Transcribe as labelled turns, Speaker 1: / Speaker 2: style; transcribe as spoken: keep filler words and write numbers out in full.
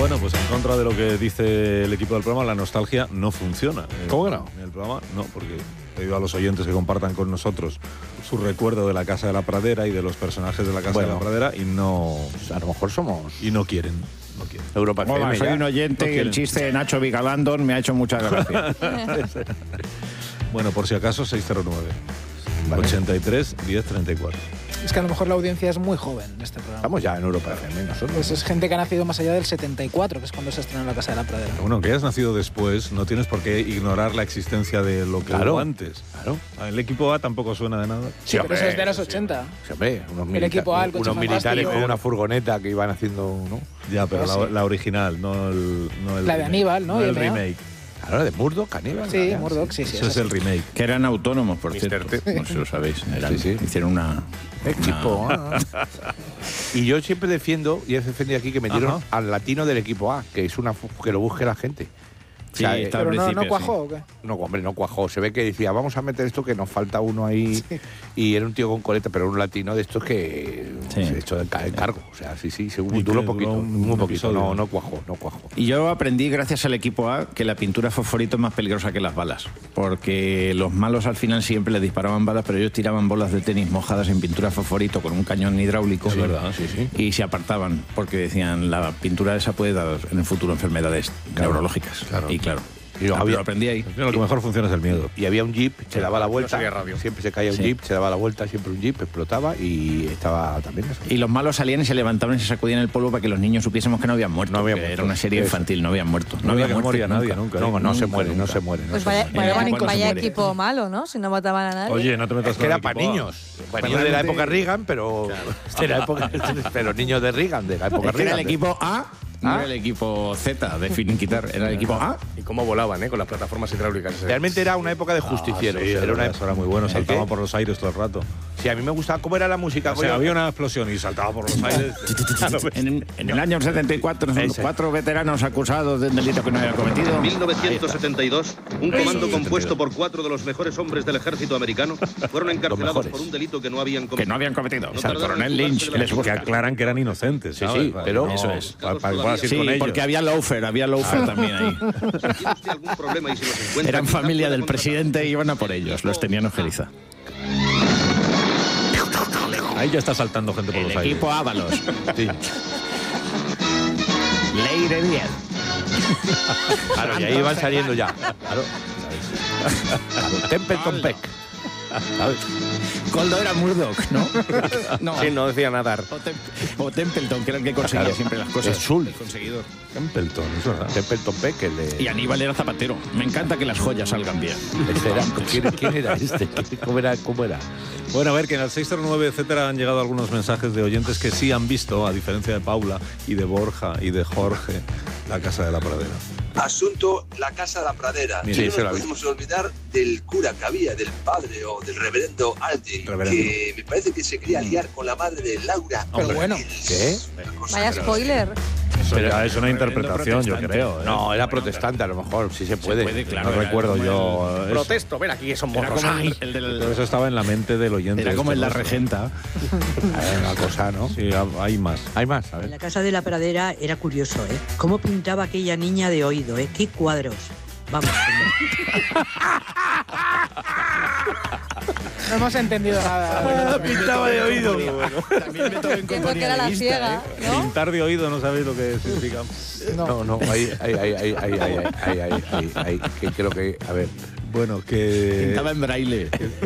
Speaker 1: Bueno, pues en contra de lo que dice el equipo del programa, la nostalgia no funciona.
Speaker 2: ¿Cómo que no?
Speaker 1: En el programa no, porque he pedido a los oyentes que compartan con nosotros su recuerdo de la Casa de la Pradera y de los personajes de la Casa
Speaker 2: bueno,
Speaker 1: de la Pradera y no...
Speaker 2: A lo mejor somos...
Speaker 1: Y no quieren. No quieren.
Speaker 2: Europa F M.
Speaker 3: Hola, soy
Speaker 2: ya.
Speaker 3: un oyente
Speaker 1: No
Speaker 3: y el chiste de Nacho Vigalandón me ha hecho muchas gracias.
Speaker 1: Bueno, por si acaso, seis cero nueve,
Speaker 2: Vale.
Speaker 1: ochenta y tres, diez, treinta y cuatro.
Speaker 4: Es que a lo mejor la audiencia es muy joven en este programa.
Speaker 2: Estamos ya en Europa F M nosotros.
Speaker 4: Pues es gente que ha nacido más allá del setenta y cuatro, que es cuando se estrenó La Casa de la Pradera.
Speaker 1: Bueno, que hayas nacido después, no tienes por qué ignorar la existencia de lo que
Speaker 2: Claro,
Speaker 1: hubo antes.
Speaker 2: claro.
Speaker 1: El equipo A tampoco suena de nada.
Speaker 4: Sí, pero eso es de los ochenta.
Speaker 2: Sí, hombre, unos,
Speaker 4: El
Speaker 2: milita-
Speaker 4: equipo A, el coche
Speaker 2: unos militares
Speaker 4: fantástico.
Speaker 2: con una furgoneta que iban haciendo, ¿no?
Speaker 1: Ya, pero
Speaker 4: Pero
Speaker 1: la,
Speaker 4: sí.
Speaker 1: la original, no el, no el
Speaker 4: La de
Speaker 1: remake.
Speaker 4: Aníbal, ¿no?
Speaker 1: No
Speaker 4: Y
Speaker 1: el
Speaker 4: M A.
Speaker 1: remake.
Speaker 2: Claro, de Murdoch, Caníbal.
Speaker 4: Sí, Murdoch, sí, sí.
Speaker 1: Eso es el remake.
Speaker 3: Que eran autónomos, por
Speaker 2: mister
Speaker 3: cierto.
Speaker 2: T.
Speaker 3: No sé si lo sabéis. Eran-
Speaker 2: Sí, sí.
Speaker 3: Hicieron una...
Speaker 2: Equipo
Speaker 3: una-
Speaker 2: A. Y yo siempre defiendo, y he defendido aquí, que metieron
Speaker 1: Ajá.
Speaker 2: al latino del equipo A, que es una fu- que lo busque la gente.
Speaker 3: Sí,
Speaker 2: O sea,
Speaker 3: está al
Speaker 4: Pero no,
Speaker 3: principio,
Speaker 4: no cuajó,
Speaker 3: sí.
Speaker 4: ¿o qué?
Speaker 2: No, hombre, no cuajó. Se ve que decía, vamos a meter esto que nos falta uno ahí. Y era un tío con coleta, pero un latino de estos que
Speaker 3: Sí.
Speaker 2: se echó el ca- el cargo. O sea, sí, sí, según
Speaker 1: Y
Speaker 2: duró
Speaker 1: que
Speaker 2: poquito.
Speaker 1: duró un-
Speaker 2: Muy
Speaker 1: un
Speaker 2: poquito.
Speaker 1: episodio.
Speaker 2: No, no cuajó, no cuajó.
Speaker 3: Y yo aprendí, gracias al equipo A, que la pintura fosforito es más peligrosa que las balas. Porque los malos al final siempre les disparaban balas, pero ellos tiraban bolas de tenis mojadas en pintura fosforito con un cañón hidráulico.
Speaker 1: Es verdad, sí, sí.
Speaker 3: Y se apartaban, porque decían, la pintura esa puede dar en el futuro enfermedades neurológicas.
Speaker 1: claro.
Speaker 3: Y claro,
Speaker 2: Y lo
Speaker 3: Ah,
Speaker 2: había-
Speaker 3: lo aprendí ahí.
Speaker 1: Lo que mejor funciona es el miedo.
Speaker 2: Y había un jeep, se daba la vuelta.
Speaker 5: sabía radio.
Speaker 2: Siempre se caía un
Speaker 3: Sí.
Speaker 2: jeep, se daba la vuelta, siempre un jeep, explotaba y estaba también eso.
Speaker 3: Y los malos salían y se levantaban y se sacudían el polvo para que los niños supiésemos que no habían muerto.
Speaker 2: No habían
Speaker 3: que
Speaker 2: muerto.
Speaker 3: Era una serie
Speaker 2: Eso.
Speaker 3: infantil, no habían muerto.
Speaker 1: No había que
Speaker 3: muerto
Speaker 1: morir a nadie nunca.
Speaker 2: No, no se
Speaker 3: Nunca,
Speaker 2: muere, no
Speaker 3: nunca.
Speaker 2: se muere. no
Speaker 6: Pues
Speaker 2: se
Speaker 6: vaya,
Speaker 2: muere.
Speaker 6: vaya,
Speaker 3: Ningún equipo se
Speaker 6: vaya
Speaker 3: muere.
Speaker 6: equipo malo, ¿no? Si no mataban a nadie.
Speaker 1: Oye, no te metas
Speaker 2: Es
Speaker 1: con
Speaker 2: que
Speaker 1: el
Speaker 2: era para
Speaker 1: equipo A.
Speaker 2: niños.
Speaker 1: Pues
Speaker 2: Niños de la
Speaker 1: realmente-
Speaker 2: época Reagan, pero. De la época, pero niños de Reagan, de la época
Speaker 3: Es que era
Speaker 2: Reagan.
Speaker 3: el equipo A, no
Speaker 2: ¿Ah?
Speaker 3: era el equipo Z de finiquitar, era el equipo A.
Speaker 5: Y cómo volaban, ¿eh? Con las plataformas hidráulicas. ese.
Speaker 2: Realmente era una época de justicieros.
Speaker 1: Ah, sí,
Speaker 2: era
Speaker 1: era,
Speaker 2: una
Speaker 1: eso era muy bueno,
Speaker 2: ¿El
Speaker 1: saltaba
Speaker 2: qué?
Speaker 1: por los aires todo el rato.
Speaker 2: Sí, a mí me gustaba. ¿Cómo era la música?
Speaker 1: O sea, había una explosión y saltaba por los aires.
Speaker 3: En, en el año setenta y cuatro,
Speaker 2: Ese.
Speaker 3: cuatro veteranos acusados de un delito que no habían cometido.
Speaker 7: mil novecientos setenta y dos, un comando compuesto por cuatro de los mejores hombres del ejército americano fueron encarcelados
Speaker 2: mejores.
Speaker 7: por un delito que no habían
Speaker 3: Que
Speaker 7: cometido.
Speaker 3: no habían cometido.
Speaker 7: No
Speaker 3: O sea, el
Speaker 7: tardaron en
Speaker 3: coronel Lynch
Speaker 7: fugarse de
Speaker 3: les
Speaker 7: la
Speaker 1: Que
Speaker 3: busca.
Speaker 1: aclaran que eran inocentes.
Speaker 2: Sí,
Speaker 1: ¿sabes?
Speaker 2: sí,
Speaker 1: Para-
Speaker 2: pero-
Speaker 1: no,
Speaker 3: Eso es.
Speaker 1: Para, para que puedas ir
Speaker 3: Sí,
Speaker 1: con ellos.
Speaker 3: porque había loafer, había loafer también ahí.
Speaker 7: Si tiene usted algún problema y si los encuentra,
Speaker 3: Eran
Speaker 7: quizá
Speaker 3: familia
Speaker 7: pueda
Speaker 3: del
Speaker 7: contratar
Speaker 3: presidente y iban a por ellos, los tenían ojeriza.
Speaker 1: Ahí ya está saltando gente por
Speaker 3: El
Speaker 1: los aires.
Speaker 3: equipo Ábalos.
Speaker 1: Sí.
Speaker 3: Leire diez.
Speaker 2: Claro, y ahí van saliendo ya. Claro. Claro, Templeton Peck. ¿Sabes?
Speaker 3: Coldo era Murdoch, ¿no? No.
Speaker 5: Sí, no decía nadar.
Speaker 3: O, Tem- o Templeton, que era el que conseguía
Speaker 2: Claro.
Speaker 3: siempre las cosas.
Speaker 2: Es Sul.
Speaker 3: El conseguidor.
Speaker 1: Templeton, es verdad.
Speaker 2: Templeton Peck, el de.
Speaker 3: Y Aníbal era zapatero. Me encanta que las joyas salgan bien.
Speaker 2: Este era- ¿quién, quién era este? ¿Cómo era? ¿Cómo era?
Speaker 1: Bueno, a ver, que en el seis cero nueve, etcétera, han llegado algunos mensajes de oyentes que sí han visto, a diferencia de Paula y de Borja y de Jorge, La Casa de la Pradera.
Speaker 8: Asunto La Casa de la Pradera.
Speaker 2: Sí,
Speaker 8: y
Speaker 2: sí,
Speaker 8: no
Speaker 2: se la
Speaker 8: nos
Speaker 2: vi.
Speaker 8: podemos olvidar del cura que había, del padre o del reverendo Aldrin,
Speaker 1: Reverendo.
Speaker 8: que me parece que se quería liar con la madre de Laura.
Speaker 4: Pero bueno.
Speaker 2: ¿Qué?
Speaker 6: Vaya spoiler.
Speaker 1: Eso
Speaker 2: Pero-
Speaker 1: ya es una interpretación, yo
Speaker 3: protestante.
Speaker 1: creo. ¿eh?
Speaker 2: No, era protestante a lo mejor, sí se puede.
Speaker 3: puede, claro.
Speaker 1: no
Speaker 3: era
Speaker 1: recuerdo
Speaker 3: como
Speaker 1: yo.
Speaker 3: el-
Speaker 1: eso.
Speaker 5: Protesto, ven aquí, que son
Speaker 3: Era
Speaker 5: morros.
Speaker 3: como
Speaker 5: Ay.
Speaker 3: el, el del-
Speaker 1: Pero eso estaba en la mente del oyente.
Speaker 3: era como
Speaker 1: este
Speaker 3: en la
Speaker 1: nuestro.
Speaker 3: regenta.
Speaker 2: Hay una cosa, ¿no?
Speaker 1: Sí, hay más.
Speaker 2: Hay más, a
Speaker 9: En
Speaker 2: ver.
Speaker 9: la Casa de la Pradera era curioso, ¿eh? Cómo pintaba aquella niña de oído, ¿eh? ¡Qué cuadros! Vamos, señor.
Speaker 4: No hemos entendido nada.
Speaker 2: Pintaba de oído.
Speaker 3: También me en
Speaker 6: Entiendo que era la ciega, ¿no?
Speaker 1: Pintar de oído no sabéis lo que significa.
Speaker 2: No, no, ahí, ahí, ahí, ahí, ahí, ahí, ahí, ahí, ahí, ahí, que creo que, a ver.
Speaker 1: Bueno, que...
Speaker 3: Pintaba en braille.